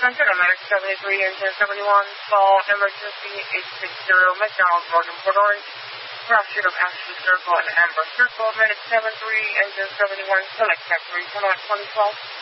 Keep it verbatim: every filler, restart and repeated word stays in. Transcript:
Center, American seventy-three, engine seventy-one, call emergency eight six zero, McDonald's Road in Port Orange, cross-street of Ashley Circle and Amber Circle, medic seven three, engine seventy-one, select factory, one out twenty twelve.